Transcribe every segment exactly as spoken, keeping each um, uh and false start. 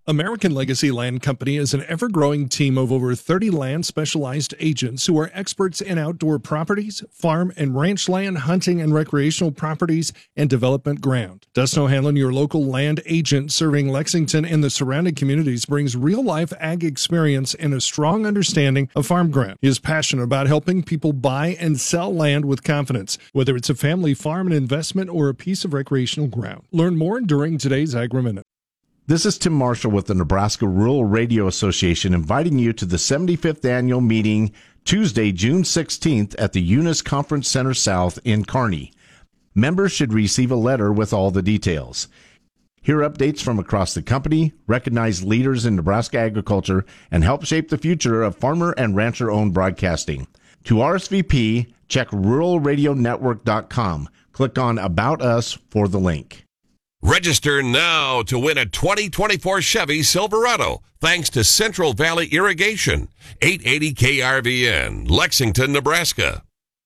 American Legacy Land Company is an ever-growing team of over thirty land-specialized agents who are experts in outdoor properties, farm and ranch land, hunting and recreational properties, and development ground. Dustin O'Hanlon, your local land agent serving Lexington and the surrounding communities, brings real-life ag experience and a strong understanding of farm ground. He is passionate about helping people buy and sell land with confidence, whether it's a family farm, an investment, or a piece of recreational ground. Learn more during today's Agri-Minute. This is Tim Marshall with the Nebraska Rural Radio Association, inviting you to the seventy-fifth annual meeting Tuesday, June sixteenth at the Eunice Conference Center South in Kearney. Members should receive a letter with all the details. Hear updates from across the company, recognize leaders in Nebraska agriculture, and help shape the future of farmer and rancher-owned broadcasting. To R S V P, check rural radio network dot com. Click on About Us for the link. Register now to win a twenty twenty-four Chevy Silverado, thanks to Central Valley Irrigation. eight eighty K R V N, Lexington, Nebraska.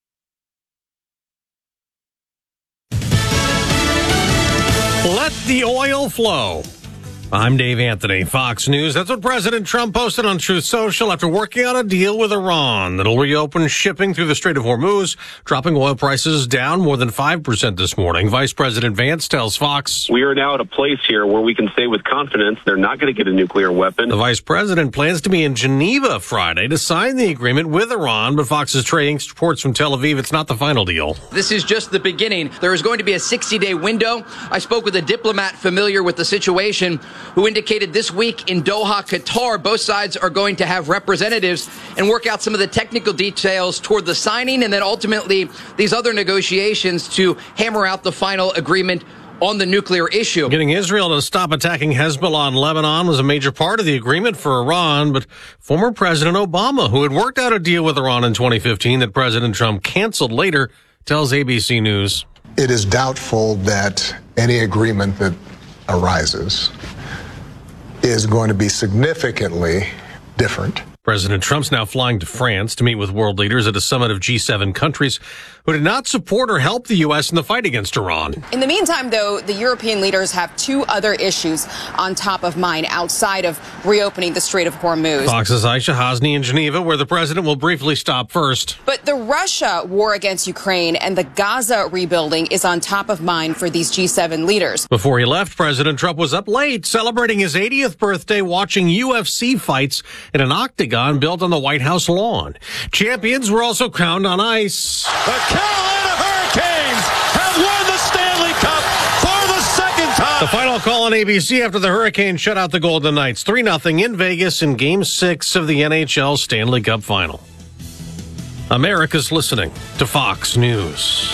Let the oil flow. I'm Dave Anthony, Fox News. That's what President Trump posted on Truth Social after working out a deal with Iran that'll reopen shipping through the Strait of Hormuz, dropping oil prices down more than five percent this morning. Vice President Vance tells Fox, "We are now at a place here where we can say with confidence they're not going to get a nuclear weapon." The vice president plans to be in Geneva Friday to sign the agreement with Iran, but Fox is trading reports from Tel Aviv it's not the final deal. This is just the beginning. There is going to be a sixty-day window. I spoke with a diplomat familiar with the situation who indicated this week in Doha, Qatar, both sides are going to have representatives and work out some of the technical details toward the signing and then ultimately these other negotiations to hammer out the final agreement on the nuclear issue. Getting Israel to stop attacking Hezbollah in Lebanon was a major part of the agreement for Iran, but former President Obama, who had worked out a deal with Iran in twenty fifteen that President Trump canceled later, tells A B C News, "It is doubtful that any agreement that arises is going to be significantly different." President Trump's now flying to France to meet with world leaders at a summit of G seven countries who did not support or help the U S in the fight against Iran. In the meantime, though, the European leaders have two other issues on top of mind outside of reopening the Strait of Hormuz. Fox's Aisha Hasni in Geneva, where the president will briefly stop first. But the Russia war against Ukraine and the Gaza rebuilding is on top of mind for these G seven leaders. Before he left, President Trump was up late celebrating his eightieth birthday watching U F C fights in an octagon built on the White House lawn. Champions were also crowned on ice. The Carolina Hurricanes have won the Stanley Cup for the second time. The final call on A B C after the Hurricanes shut out the Golden Knights three nothing in Vegas in Game six of the N H L Stanley Cup Final. America's listening to Fox News.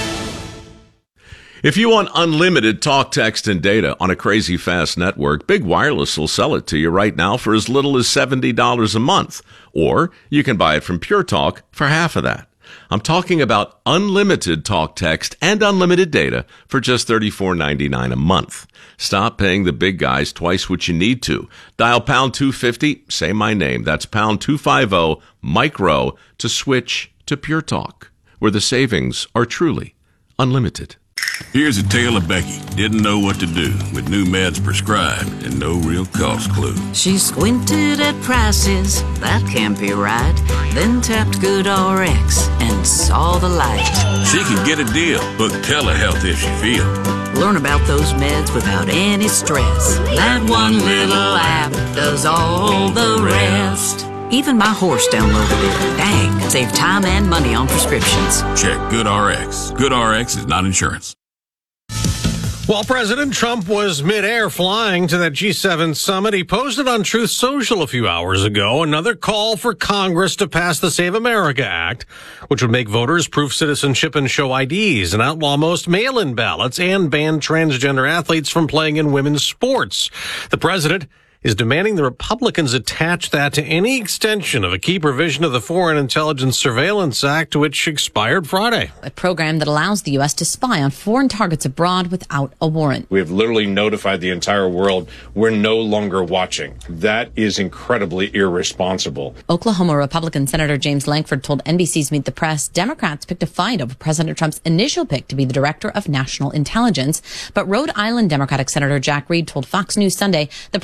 If you want unlimited talk, text, and data on a crazy fast network, Big Wireless will sell it to you right now for as little as seventy dollars a month. Or you can buy it from Pure Talk for half of that. I'm talking about unlimited talk, text, and unlimited data for just thirty-four ninety-nine a month. Stop paying the big guys twice what you need to. Dial pound two fifty, say my name. That's pound two fifty, micro, to switch to Pure Talk, where the savings are truly unlimited. Here's a tale of Becky. Didn't know what to do with new meds prescribed and no real cost clue. She squinted at prices, that can't be right. Then tapped GoodRx and saw the light. She can get a deal. Book telehealth if she feels. Learn about those meds without any stress. That one little app does all the rest. Even my horse downloaded it. Dang, save time and money on prescriptions. Check GoodRx. GoodRx is not insurance. While President Trump was midair flying to that G seven summit, he posted on Truth Social a few hours ago another call for Congress to pass the Save America Act, which would make voters prove citizenship and show I Ds and outlaw most mail-in ballots and ban transgender athletes from playing in women's sports. The president is demanding the Republicans attach that to any extension of a key provision of the Foreign Intelligence Surveillance Act, which expired Friday. A program that allows the U S to spy on foreign targets abroad without a warrant. We have literally notified the entire world we're no longer watching. That is incredibly irresponsible. Oklahoma Republican Senator James Lankford told N B C's Meet the Press Democrats picked a fight over President Trump's initial pick to be the director of national intelligence. But Rhode Island Democratic Senator Jack Reed told Fox News Sunday the president's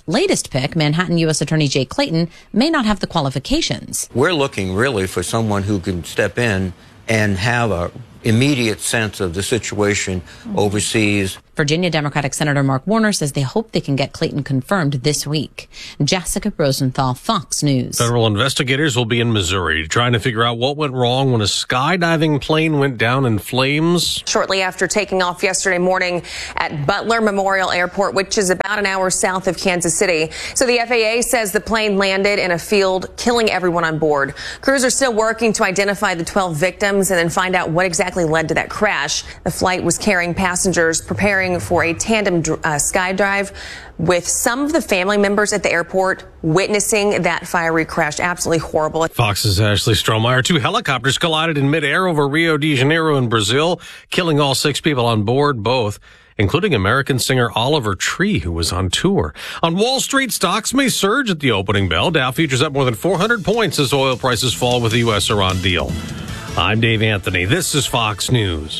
latest pick, Manhattan U S Attorney Jay Clayton, may not have the qualifications. We're looking really for someone who can step in and have a immediate sense of the situation overseas. Virginia Democratic Senator Mark Warner says they hope they can get Clayton confirmed this week. Jessica Rosenthal, Fox News. Federal investigators will be in Missouri trying to figure out what went wrong when a skydiving plane went down in flames. Shortly after taking off yesterday morning at Butler Memorial Airport, which is about an hour south of Kansas City. So the F A A says the plane landed in a field, killing everyone on board. Crews are still working to identify the twelve victims and then find out what exactly led to that crash. The flight was carrying passengers preparing for a tandem uh, skydive, with some of the family members at the airport witnessing that fiery crash. Absolutely horrible. Fox's Ashley Strohmeyer. Two helicopters collided in midair over Rio de Janeiro in Brazil, killing all six people on board, both including American singer Oliver Tree, who was on tour. On Wall Street, stocks may surge at the opening bell. Dow futures up more than four hundred points as oil prices fall with the U S Iran deal. I'm Dave Anthony. This is Fox News.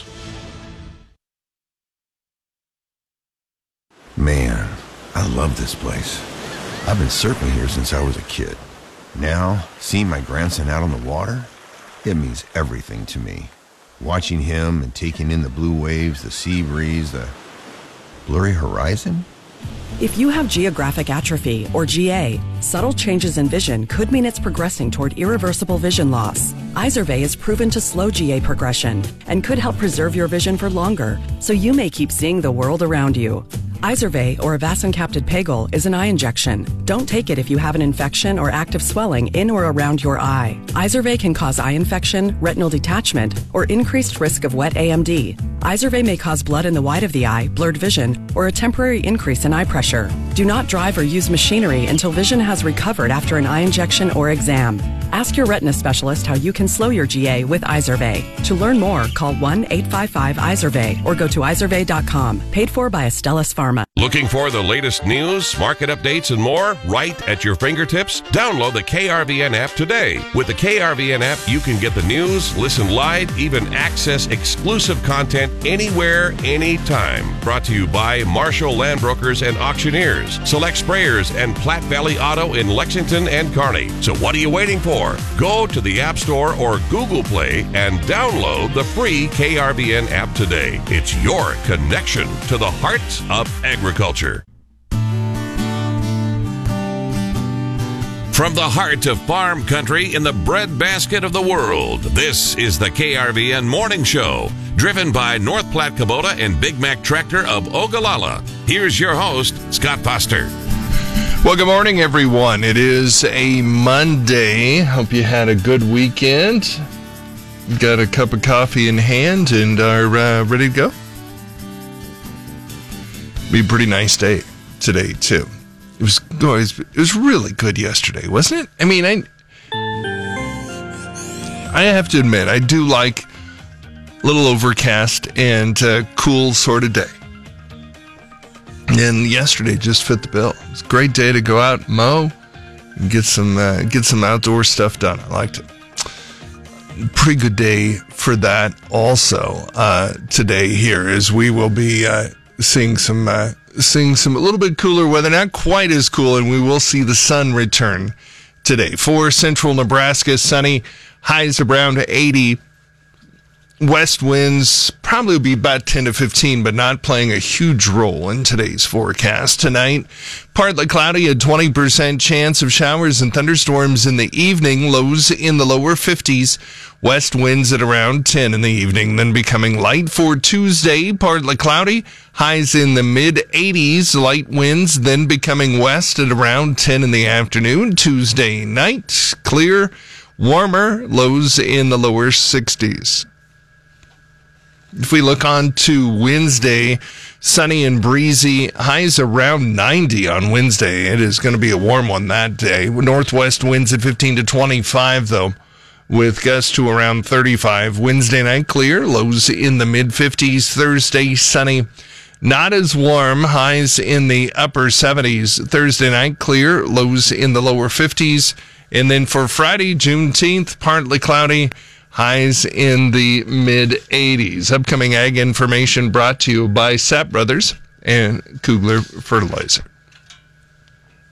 Man, I love this place. I've been surfing here since I was a kid. Now, seeing my grandson out on the water, it means everything to me. Watching him and taking in the blue waves, the sea breeze, the blurry horizon. If you have geographic atrophy, or G A, subtle changes in vision could mean it's progressing toward irreversible vision loss. Izervay is proven to slow G A progression and could help preserve your vision for longer, so you may keep seeing the world around you. Izervay, or avacincaptad pegol, is an eye injection. Don't take it if you have an infection or active swelling in or around your eye. Izervay can cause eye infection, retinal detachment, or increased risk of wet A M D. Izervay may cause blood in the white of the eye, blurred vision, or a temporary increase in eye pressure. Do not drive or use machinery until vision has recovered after an eye injection or exam. Ask your retina specialist how you can slow your G A with Izervay. To learn more, call one eight five five Izervay or go to izervay dot com. Paid for by Astellas Pharma. Looking for the latest news, market updates, and more right at your fingertips? Download the K R V N app today. With the K R V N app, you can get the news, listen live, even access exclusive content anywhere, anytime. Brought to you by Marshall Land Brokers and Auctioneers, Select Sprayers, and Platte Valley Auto in Lexington and Kearney. So what are you waiting for? Go to the App Store or Google Play and download the free K R V N app today. It's your connection to the heart of agriculture. From the heart of farm country in the breadbasket of the world, this is the K R V N Morning Show, driven by North Platte Kubota and Big Mac Tractor of Ogallala. Here's your host, Scott Foster. Well, good morning, everyone. It is a Monday. Hope you had a good weekend. Got a cup of coffee in hand and are uh, ready to go. Be a pretty nice day today, too. It was, it was really good yesterday, wasn't it? I mean, I, I have to admit, I do like a little overcast and uh, cool sort of day. And yesterday just fit the bill. It was a great day to go out, mow, and get some uh, get some outdoor stuff done. I liked it. Pretty good day for that also uh, today here, as we will be uh, seeing some uh, seeing some a little bit cooler weather, not quite as cool, and we will see the sun return today. For central Nebraska, sunny, highs around to eighty. West winds probably will be about ten to fifteen, but not playing a huge role in today's forecast. Tonight, partly cloudy, a twenty percent chance of showers and thunderstorms in the evening, lows in the lower fifties. West winds at around ten in the evening, then becoming light for Tuesday, partly cloudy, highs in the mid-eighties, light winds, then becoming west at around ten in the afternoon. Tuesday night, clear, warmer, lows in the lower sixties. If we look on to Wednesday, sunny and breezy, highs around ninety on Wednesday. It is going to be a warm one that day. Northwest winds at fifteen to twenty-five, though, with gusts to around thirty-five. Wednesday night, clear, lows in the mid-fifties. Thursday, sunny, not as warm, highs in the upper seventies. Thursday night, clear, lows in the lower fifties. And then for Friday, Juneteenth, partly cloudy, highs in the mid-eighties. Upcoming ag information brought to you by Sapp Brothers and Kugler Fertilizer.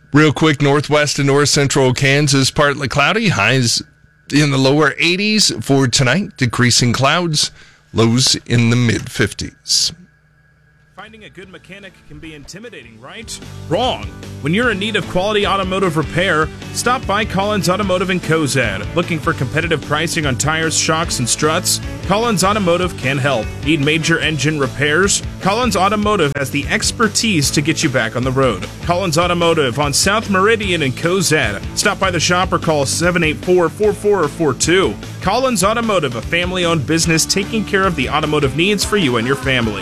Real quick, northwest and north central Kansas, partly cloudy. Highs in the lower eighties for tonight. Decreasing clouds. Lows in the mid fifties. Finding a good mechanic can be intimidating, right? Wrong. When you're in need of quality automotive repair, stop by Collins Automotive in Cozad. Looking for competitive pricing on tires, shocks, and struts? Collins Automotive can help. Need major engine repairs? Collins Automotive has the expertise to get you back on the road. Collins Automotive on South Meridian in Cozad. Stop by the shop or call seven eight four, four four four two. Collins Automotive, a family-owned business taking care of the automotive needs for you and your family.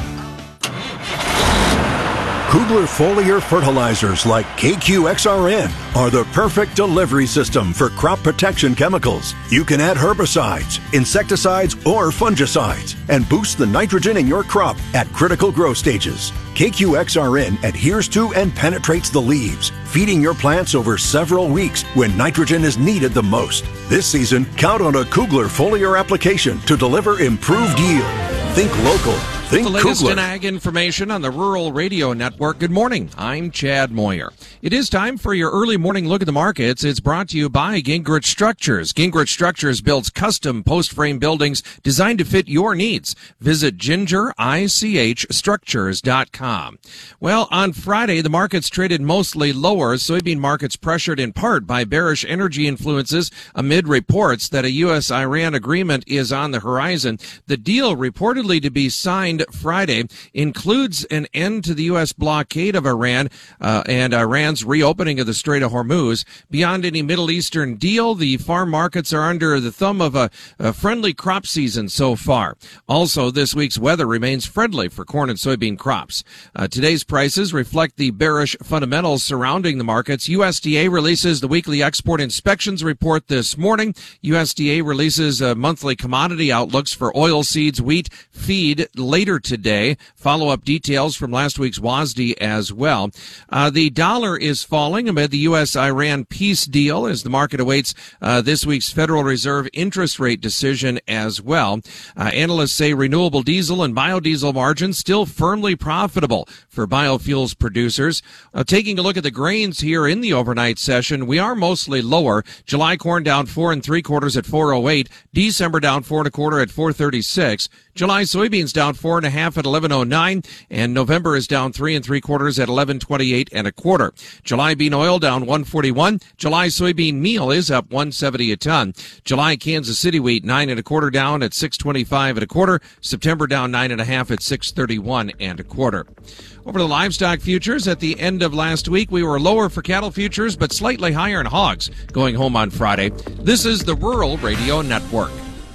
Kugler foliar fertilizers like K Q X R N are the perfect delivery system for crop protection chemicals. You can add herbicides, insecticides, or fungicides and boost the nitrogen in your crop at critical growth stages. K Q X R N adheres to and penetrates the leaves, feeding your plants over several weeks when nitrogen is needed the most. This season, count on a Kugler foliar application to deliver improved yield. Think local. Think the latest Kugler. in ag information on the Rural Radio Network. Good morning. I'm Chad Moyer. It is time for your early morning look at the markets. It's brought to you by Gingrich Structures. Gingrich Structures builds custom post-frame buildings designed to fit your needs. Visit ginger ich structures dot com. Well, on Friday, the markets traded mostly lower. Soybean markets pressured in part by bearish energy influences amid reports that a U S Iran agreement is on the horizon. The deal reportedly to be signed Friday includes an end to the U S blockade of Iran uh, and Iran's reopening of the Strait of Hormuz. Beyond any Middle Eastern deal, the farm markets are under the thumb of a, a friendly crop season so far. Also, this week's weather remains friendly for corn and soybean crops. Uh, today's prices reflect the bearish fundamentals surrounding the markets. U S D A releases the weekly export inspections report this morning. U S D A releases uh, monthly commodity outlooks for oilseeds, wheat, feed later today. Follow-up details from last week's W A S D as well. Uh, the dollar is falling amid the U S Iran peace deal as the market awaits uh, this week's Federal Reserve interest rate decision as well. Uh, analysts say renewable diesel and biodiesel margins still firmly profitable for biofuels producers. Uh, taking a look at the grains here in the overnight session, we are mostly lower. July corn down four and three quarters at four oh eight. December down four and a quarter at four thirty-six. July soybeans down four and a half at eleven oh nine, and November is down three and three quarters at eleven twenty-eight and a quarter. July bean oil down one forty-one. July soybean meal is up one seventy a ton. July Kansas City wheat nine and a quarter down at six twenty-five and a quarter. September down nine and a half at six thirty-one and a quarter. Over the livestock futures, at the end of last week, we were lower for cattle futures, but slightly higher in hogs going home on Friday. This is the Rural Radio Network.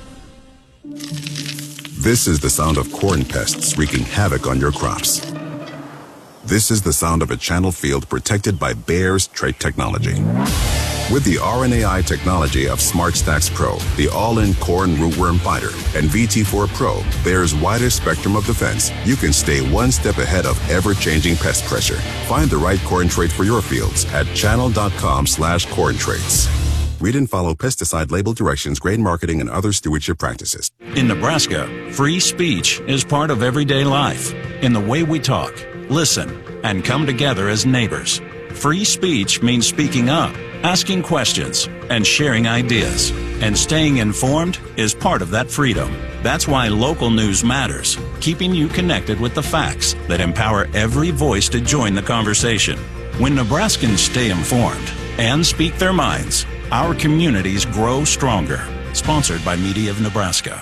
This is the sound of corn pests wreaking havoc on your crops. This is the sound of a channel field protected by Bayer's trait technology. With the R N A I technology of SmartStax Pro, the all-in corn rootworm fighter, and V T four Pro, Bayer's widest spectrum of defense, you can stay one step ahead of ever-changing pest pressure. Find the right corn trait for your fields at channel.com slash corn traits. Read and follow pesticide label directions, grain marketing, and other stewardship practices. In Nebraska, free speech is part of everyday life in the way we talk, listen, and come together as neighbors. Free speech means speaking up, asking questions, and sharing ideas. And staying informed is part of that freedom. That's why local news matters, keeping you connected with the facts that empower every voice to join the conversation. When Nebraskans stay informed and speak their minds, our communities grow stronger. Sponsored by Media of Nebraska.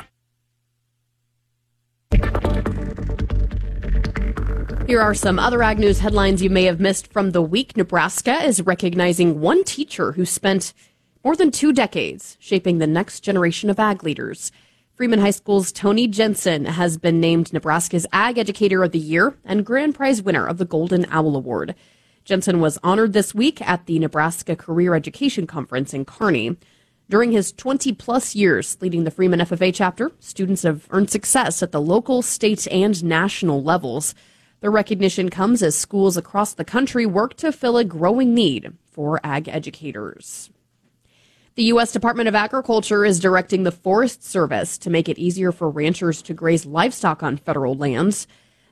Here are some other Ag News headlines you may have missed from the week. Nebraska is recognizing one teacher who spent more than two decades shaping the next generation of ag leaders. Freeman High School's Tony Jensen has been named Nebraska's Ag Educator of the Year and Grand Prize winner of the Golden Owl Award. Jensen was honored this week at the Nebraska Career Education Conference in Kearney. During his twenty-plus years leading the Freeman F F A chapter, students have earned success at the local, state, and national levels. The recognition comes as schools across the country work to fill a growing need for ag educators. The U S Department of Agriculture is directing the Forest Service to make it easier for ranchers to graze livestock on federal lands.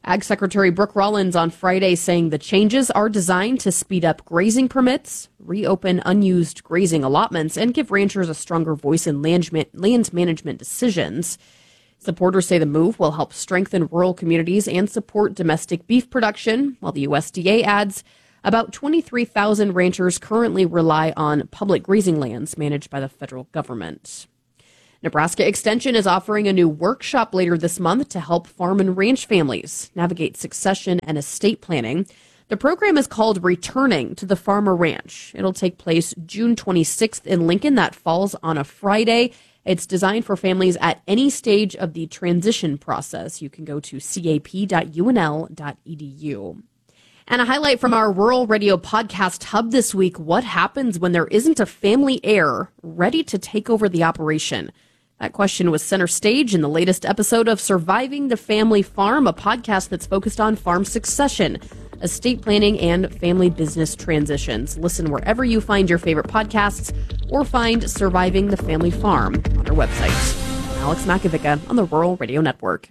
Ag Secretary Brooke Rollins on Friday saying the changes are designed to speed up grazing permits, reopen unused grazing allotments, and give ranchers a stronger voice in land management decisions. Supporters say the move will help strengthen rural communities and support domestic beef production, while the U S D A adds about twenty-three thousand ranchers currently rely on public grazing lands managed by the federal government. Nebraska Extension is offering a new workshop later this month to help farm and ranch families navigate succession and estate planning. The program is called Returning to the Farmer Ranch. It'll take place June twenty-sixth in Lincoln. That falls on a Friday. It's designed for families at any stage of the transition process. You can go to c a p dot u n l dot e d u. And a highlight from our Rural Radio Podcast Hub this week: what happens when there isn't a family heir ready to take over the operation? That question was center stage in the latest episode of Surviving the Family Farm, a podcast that's focused on farm succession, estate planning, and family business transitions. Listen wherever you find your favorite podcasts or find Surviving the Family Farm on our website. I'm Alex Makovica on the Rural Radio Network.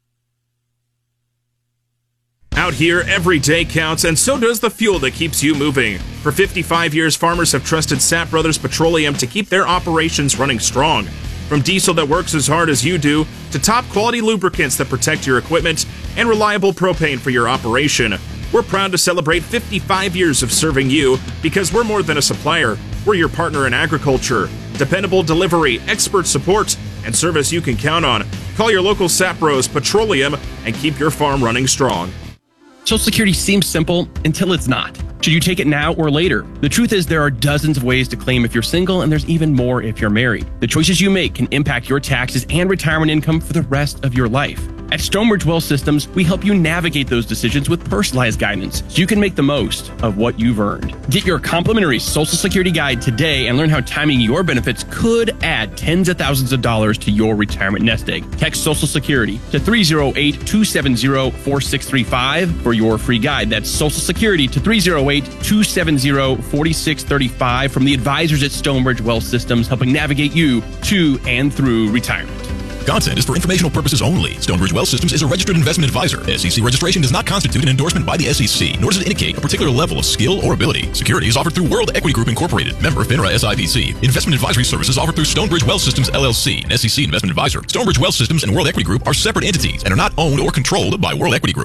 Out here, every day counts, and so does the fuel that keeps you moving. For fifty-five years, farmers have trusted Sapp Brothers Petroleum to keep their operations running strong. From diesel that works as hard as you do, to top-quality lubricants that protect your equipment, and reliable propane for your operation, we're proud to celebrate fifty-five years of serving you, because we're more than a supplier. We're your partner in agriculture. Dependable delivery, expert support, and service you can count on. Call your local Sapp Bros Petroleum and keep your farm running strong. Social Security seems simple until it's not. Should you take it now or later? The truth is there are dozens of ways to claim if you're single, and there's even more if you're married. The choices you make can impact your taxes and retirement income for the rest of your life. At Stonebridge Wealth Systems, we help you navigate those decisions with personalized guidance so you can make the most of what you've earned. Get your complimentary Social Security guide today and learn how timing your benefits could add tens of thousands of dollars to your retirement nest egg. Text Social Security to three oh eight, two seven oh, four six three five for your free guide. That's Social Security to three oh eight, two seven oh, four six three five from the advisors at Stonebridge Wealth Systems, helping navigate you to and through retirement. Content is for informational purposes only. Stonebridge Wealth Systems is a registered investment advisor. S E C registration does not constitute an endorsement by the S E C, nor does it indicate a particular level of skill or ability. Securities offered through World Equity Group Incorporated, member FINRA S I P C. Investment advisory services offered through Stonebridge Wealth Systems L L C, an S E C investment advisor. Stonebridge Wealth Systems and World Equity Group are separate entities and are not owned or controlled by World Equity Group.